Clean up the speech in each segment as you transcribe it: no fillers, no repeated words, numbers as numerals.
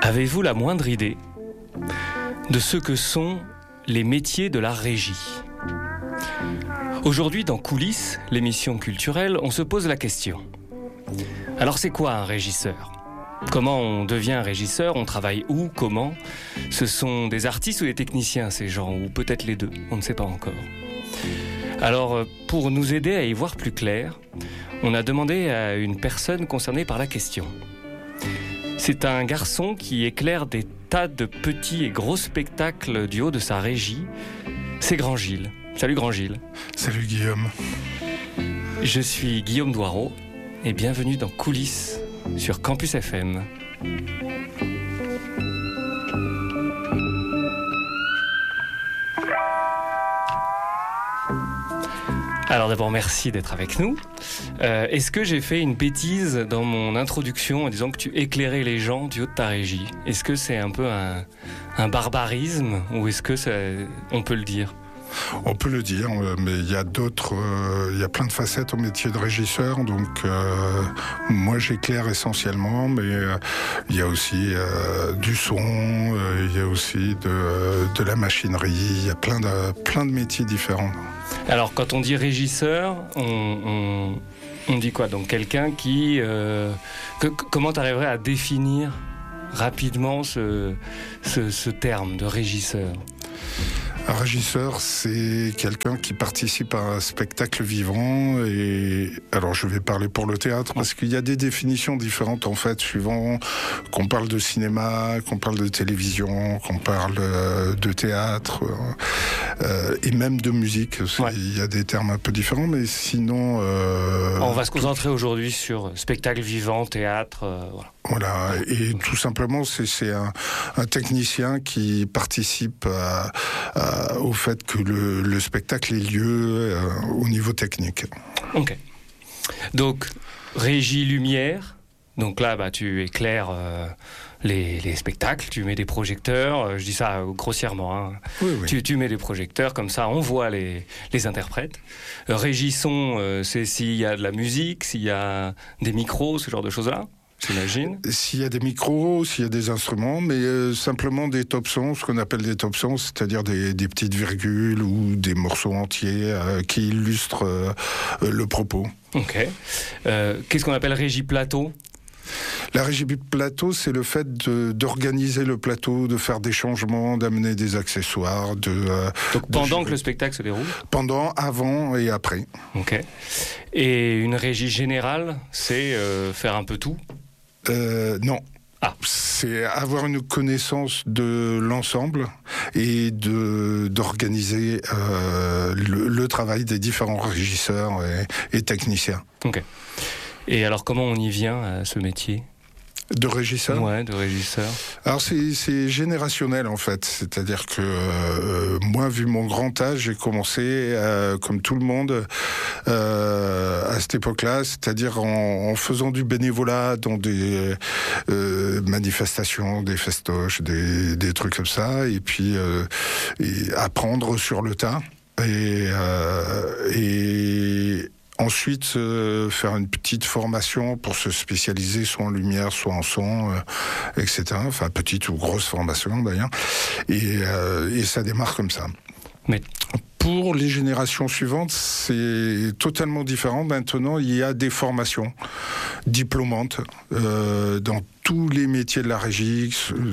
Avez-vous la moindre idée de ce que sont les métiers de la régie ? Aujourd'hui, dans Coulisses, l'émission culturelle, on se pose la question. Alors, c'est quoi un régisseur ? Comment on devient un régisseur ? On travaille où ? Comment ? Ce sont des artistes ou des techniciens, ces gens ? Ou peut-être les deux, on ne sait pas encore. Alors, pour nous aider à y voir plus clair, on a demandé à une personne concernée par la question. C'est un garçon qui éclaire des tas de petits et gros spectacles du haut de sa régie. C'est Grand Gilles. Salut Grand Gilles. Salut Guillaume. Je suis Guillaume Doireau et bienvenue dans Coulisses sur Campus FM. Alors d'abord, merci d'être avec nous. Est-ce que j'ai fait une bêtise dans mon introduction en disant que tu éclairais les gens du haut de ta régie ? Est-ce que c'est un peu un barbarisme ou est-ce que on peut le dire ? On peut le dire, mais il y a d'autres, il y a plein de facettes au métier de régisseur. Donc, moi, j'éclaire essentiellement, mais il y a aussi du son, il y a aussi de la machinerie. Il y a plein de métiers différents. Alors, quand on dit régisseur, on dit quoi ? Donc, quelqu'un qui... comment tu arriverais à définir rapidement ce terme de régisseur ? Un régisseur, c'est quelqu'un qui participe à un spectacle vivant. Et alors, je vais parler pour le théâtre parce qu'il y a des définitions différentes en fait, suivant qu'on parle de cinéma, qu'on parle de télévision, qu'on parle de théâtre et même de musique. Ouais. Il y a des termes un peu différents, mais sinon. On va se concentrer aujourd'hui sur spectacle vivant, théâtre. Voilà, et tout simplement, c'est un technicien qui participe au fait que le spectacle ait lieu au niveau technique. Ok. Donc, régie lumière. Donc là, tu éclaires les spectacles, tu mets des projecteurs. Je dis ça grossièrement. Hein. Oui. Tu mets des projecteurs, comme ça, on voit les interprètes. Régie son, c'est s'il y a de la musique, s'il y a des micros, ce genre de choses-là. J'imagine. S'il y a des micros, s'il y a des instruments, mais simplement des top sons, ce qu'on appelle des top sons, c'est-à-dire des petites virgules ou des morceaux entiers qui illustrent le propos. Ok. Qu'est-ce qu'on appelle régie plateau ? La régie plateau, c'est le fait d'organiser le plateau, de faire des changements, d'amener des accessoires. Donc pendant que le spectacle se déroule ? Pendant, avant et après. Ok. Et une régie générale, c'est faire un peu tout ? Non. Ah. C'est avoir une connaissance de l'ensemble et d'organiser le travail des différents régisseurs et techniciens. Ok. Et alors, comment on y vient à ce métier ? De régisseur ? Ouais, de régisseur. Alors c'est générationnel en fait, c'est-à-dire que moi, vu mon grand âge, j'ai commencé comme tout le monde à cette époque-là, c'est-à-dire en faisant du bénévolat dans des manifestations, des festoches, des trucs comme ça, et puis et apprendre sur le tas et ensuite, faire une petite formation pour se spécialiser soit en lumière, soit en son, etc. Enfin, petite ou grosse formation d'ailleurs. Et ça démarre comme ça. Mais pour les générations suivantes, c'est totalement différent. Maintenant, il y a des formations diplômantes dans tous les métiers de la régie,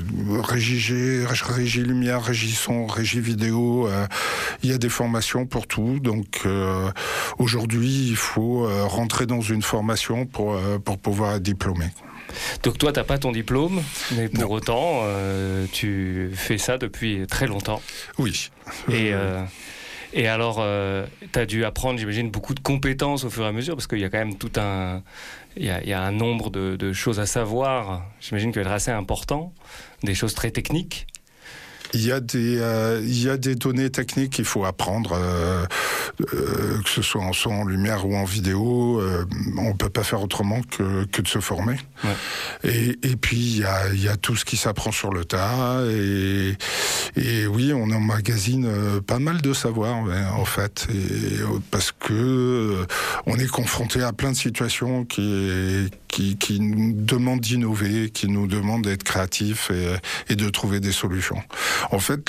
régie lumière, régie son, régie vidéo. Il y a des formations pour tout. Donc aujourd'hui, il faut rentrer dans une formation pour pouvoir être diplômé. Donc toi, t'as pas ton diplôme, mais pour autant, tu fais ça depuis très longtemps. Oui. Et alors, tu as dû apprendre, j'imagine, beaucoup de compétences au fur et à mesure, parce qu'il y a quand même il y a un nombre de choses à savoir, j'imagine, qui va être assez important, des choses très techniques. Il y a des données techniques qu'il faut apprendre que ce soit en son, en lumière ou en vidéo, on peut pas faire autrement que de se former. Ouais. Et puis il y a tout ce qui s'apprend sur le tas, et oui, on emmagasine pas mal de savoir, en fait, parce que on est confronté à plein de situations qui nous demandent d'innover, qui nous demandent d'être créatifs et de trouver des solutions. En fait,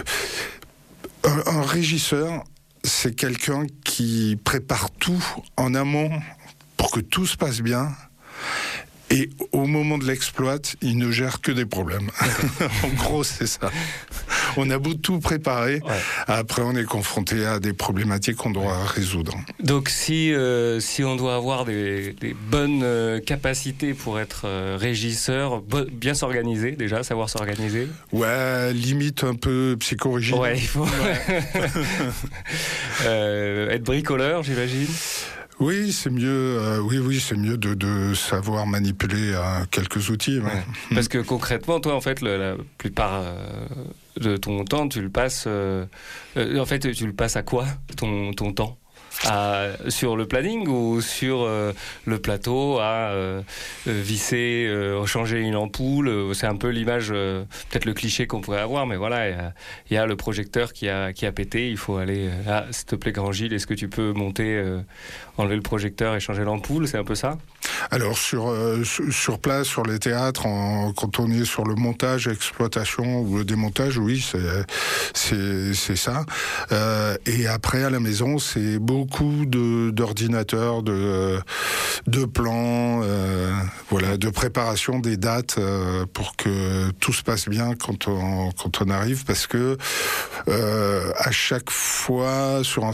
un régisseur, c'est quelqu'un qui prépare tout en amont pour que tout se passe bien. Et au moment de l'exploit, il ne gère que des problèmes. En gros, c'est ça. On a beau tout préparer, après on est confronté à des problématiques qu'on doit résoudre. Donc si on doit avoir des bonnes capacités pour être régisseur, bien s'organiser déjà, savoir s'organiser. Ouais, limite un peu psychorigide. Ouais, il faut être bricoleur, j'imagine. Oui, c'est mieux. C'est mieux de savoir manipuler quelques outils. Ouais. Ouais. Parce que concrètement, toi, en fait, la plupart de ton temps, tu le passes. En fait, tu le passes à quoi, ton temps? Sur le planning ou sur le plateau à visser, changer une ampoule. C'est un peu l'image, peut-être le cliché qu'on pourrait avoir, mais voilà, il y a le projecteur qui a pété, il faut aller s'il te plaît grand Gilles, est-ce que tu peux monter, enlever le projecteur et changer l'ampoule, c'est un peu ça? Alors sur place, sur les théâtres, quand on est sur le montage, exploitation ou le démontage, oui, c'est ça. Et après à la maison, c'est beaucoup d'ordinateurs, de plans, de préparation des dates pour que tout se passe bien quand on arrive, parce que à chaque fois sur un